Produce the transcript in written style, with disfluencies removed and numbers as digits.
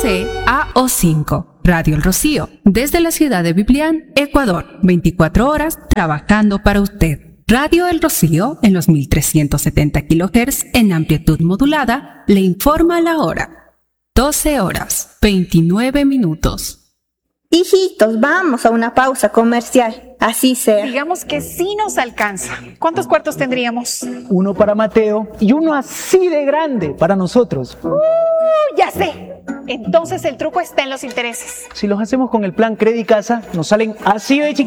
CAO5, Radio El Rocío, desde la ciudad de Biblián, Ecuador, 24 horas trabajando para usted. Radio El Rocío, en los 1370 kHz en amplitud modulada, le informa la hora. 12 horas, 29 minutos. Hijitos, vamos a una pausa comercial, así sea. Digamos que sí nos alcanza. ¿Cuántos cuartos tendríamos? Uno para Mateo y uno así de grande para nosotros. Ya sé. Entonces el truco está en los intereses. Si los hacemos con el plan Credicasa, nos salen así de chiquitos.